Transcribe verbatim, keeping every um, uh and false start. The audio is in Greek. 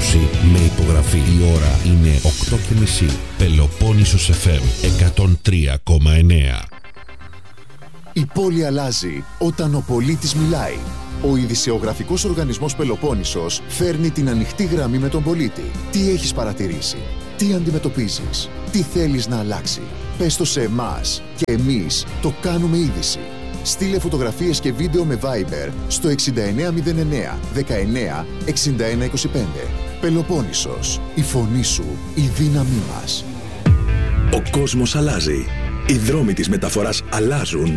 ενημέρωση με υπογραφή. Η ώρα είναι οκτώ και μισή. Πελοπόννησος εφ εμ εκατόν τρία κόμμα εννέα. Η πόλη αλλάζει όταν ο πολίτης μιλάει. Ο ειδησεογραφικός οργανισμός Πελοπόννησος φέρνει την ανοιχτή γραμμή με τον πολίτη. Τι έχεις παρατηρήσει, τι αντιμετωπίζεις, τι θέλεις να αλλάξει. Πες το σε εμάς και εμείς το κάνουμε είδηση. Στείλε φωτογραφίες και βίντεο με Viber στο εξήντα εννέα μηδέν εννέα δεκαεννέα εξήντα ένα είκοσι πέντε. Πελοπόννησος, η φωνή σου, η δύναμή μας. Ο κόσμος αλλάζει. Οι δρόμοι της μεταφοράς αλλάζουν